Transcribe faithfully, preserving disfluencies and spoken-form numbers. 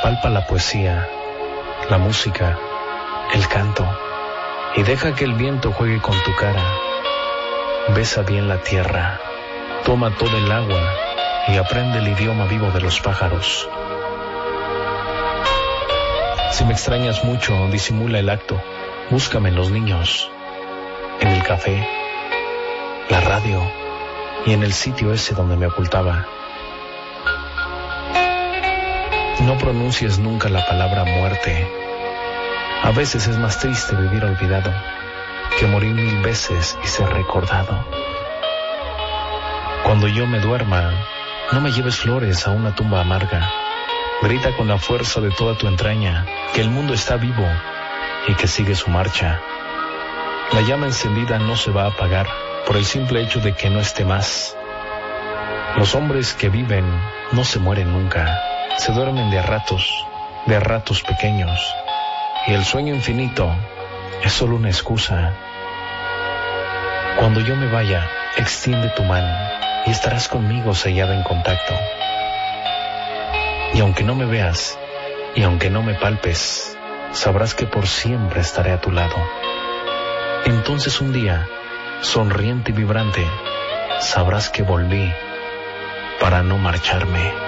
Palpa la poesía, la música, el canto, y deja que el viento juegue con tu cara. Besa bien la tierra, toma todo el agua y aprende el idioma vivo de los pájaros. Si me extrañas mucho, disimula el acto. Búscame en los niños, en el café, la radio y en el sitio ese donde me ocultaba. No pronuncies nunca la palabra muerte. A veces es más triste vivir olvidado que morir mil veces y ser recordado. Cuando yo me duerma, no me lleves flores a una tumba amarga. Grita con la fuerza de toda tu entraña que el mundo está vivo y que sigue su marcha. La llama encendida no se va a apagar por el simple hecho de que no esté más. Los hombres que viven no se mueren nunca, se duermen de a ratos, de a ratos pequeños, y el sueño infinito es solo una excusa. Cuando yo me vaya, extiende tu mano y estarás conmigo sellada en contacto. Y aunque no me veas, y aunque no me palpes, sabrás que por siempre estaré a tu lado. Entonces un día, sonriente y vibrante, sabrás que volví para no marcharme.